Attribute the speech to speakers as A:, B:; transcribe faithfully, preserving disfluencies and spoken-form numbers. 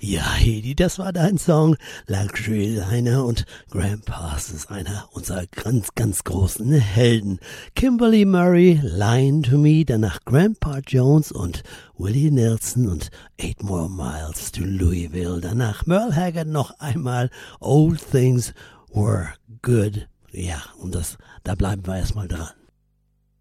A: Ja, Hedi, das war dein Song. Luxury Liner und Graham Parsons, einer unserer ganz, ganz großen Helden. Kimberly Murray, Lying to Me, danach Grandpa Jones und Willie Nelson und Eight More Miles to Louisville. Danach Merle Haggard noch einmal Old Things Were Good. Ja, und das, da bleiben wir erstmal dran.